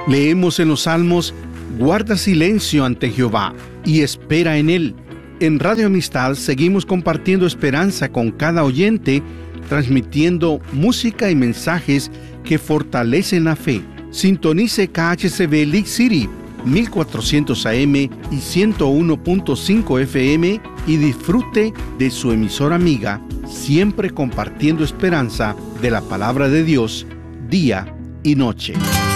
Leemos en los Salmos: guarda silencio ante Jehová y espera en Él. En Radio Amistad seguimos compartiendo esperanza con cada oyente, transmitiendo música y mensajes que fortalecen la fe. Sintonice KHCB League City, 1400 AM y 101.5 FM y disfrute de su emisora amiga, siempre compartiendo esperanza de la palabra de Dios, día y noche.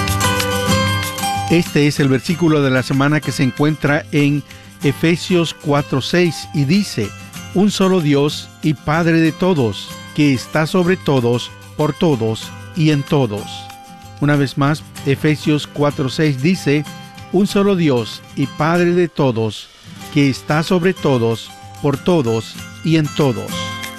Este es el versículo de la semana que se encuentra en Efesios 4:6 y dice: un solo Dios y Padre de todos, que está sobre todos, por todos y en todos. Una vez más, Efesios 4:6 dice: un solo Dios y Padre de todos, que está sobre todos, por todos y en todos.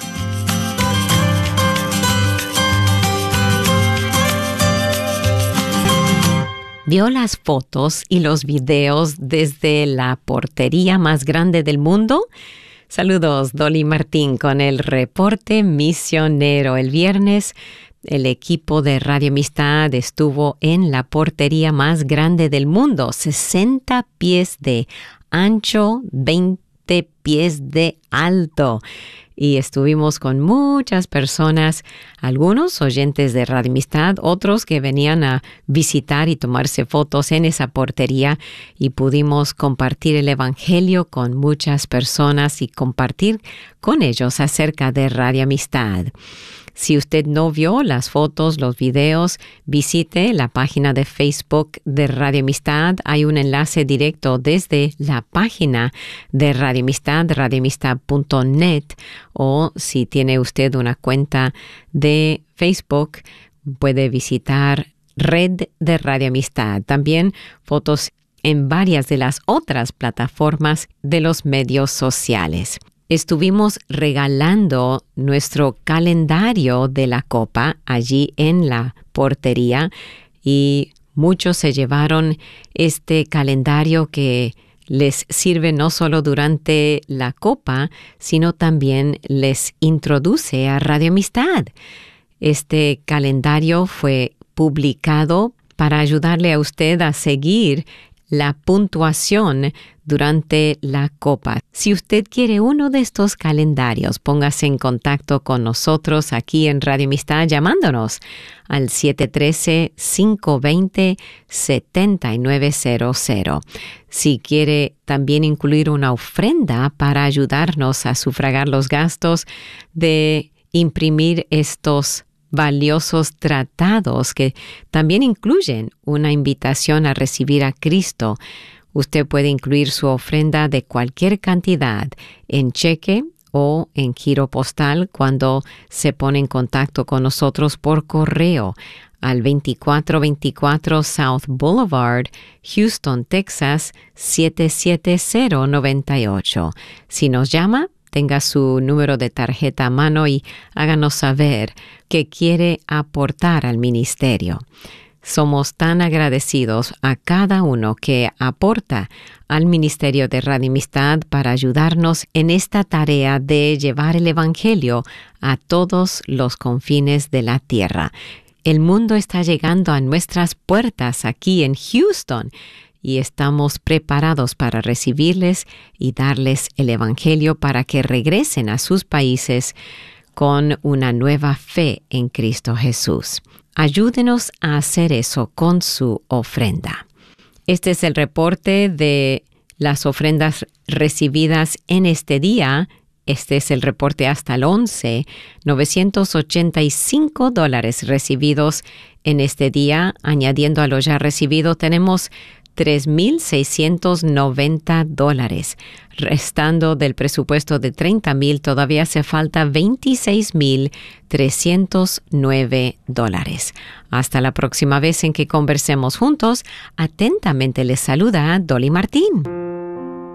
¿Vio las fotos y los videos desde la portería más grande del mundo? Saludos, Dolly Martín con el reporte misionero. El viernes, el equipo de Radio Amistad estuvo en la portería más grande del mundo, 60 pies de ancho, 20 pies de alto. Y estuvimos con muchas personas, algunos oyentes de Radio Amistad, otros que venían a visitar y tomarse fotos en esa portería, y pudimos compartir el Evangelio con muchas personas y compartir con ellos acerca de Radio Amistad. Si usted no vio las fotos, los videos, visite la página de Facebook de Radio Amistad. Hay un enlace directo desde la página de Radio Amistad, radioamistad.net, o si tiene usted una cuenta de Facebook, puede visitar Red de Radio Amistad. También fotos en varias de las otras plataformas de los medios sociales. Estuvimos regalando nuestro calendario de la Copa allí en la portería y muchos se llevaron este calendario que les sirve no solo durante la Copa, sino también les introduce a Radio Amistad. Este calendario fue publicado para ayudarle a usted a seguir la puntuación durante la Copa. Si usted quiere uno de estos calendarios, póngase en contacto con nosotros aquí en Radio Amistad llamándonos al 713-520-7900. Si quiere también incluir una ofrenda para ayudarnos a sufragar los gastos de imprimir estos valiosos tratados que también incluyen una invitación a recibir a Cristo, usted puede incluir su ofrenda de cualquier cantidad en cheque o en giro postal cuando se pone en contacto con nosotros por correo al 2424 South Boulevard, Houston, Texas 77098. Si nos llama, tenga su número de tarjeta a mano y háganos saber que quiere aportar al ministerio. Somos tan agradecidos a cada uno que aporta al Ministerio de Radio Amistad para ayudarnos en esta tarea de llevar el Evangelio a todos los confines de la tierra. El mundo está llegando a nuestras puertas aquí en Houston y estamos preparados para recibirles y darles el Evangelio para que regresen a sus países con una nueva fe en Cristo Jesús. Ayúdenos a hacer eso con su ofrenda. Este es el reporte de las ofrendas recibidas en este día. Este es el reporte hasta el 11, $985 recibidos en este día. Añadiendo a lo ya recibido, tenemos $3,690. Restando del presupuesto de $30,000, todavía hace falta $26,309. Hasta la próxima vez en que conversemos juntos, atentamente les saluda Dolly Martín.